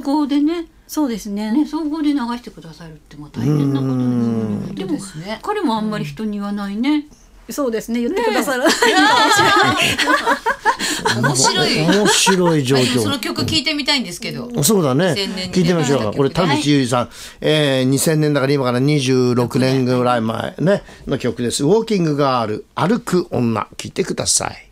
合でね、 そうですね。 総合で流してくださるっても大変なことですね。でも彼もあんまり人に言わないね。 そうですね、言ってくださる。 面白い状況。その曲聞いてみたいんですけど。 そうだね。聞いてみましょうか。これ田口優里さん、2000年だから今から26年ぐらい前ねの曲です。ウォーキングガール、歩く女、聞いてください。